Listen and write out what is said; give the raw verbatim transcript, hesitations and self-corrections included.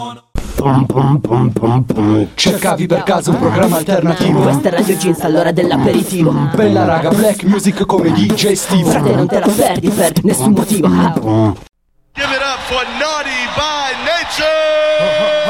Pum, pum, pum, pum, pum. Cercavi per caso un programma alternativo? Questa è Radio Jeans, all'ora dell'aperitivo. Bella raga, black music come D J Steve. Frate, non te la perdi per nessun motivo. Give it up for Naughty by Nature.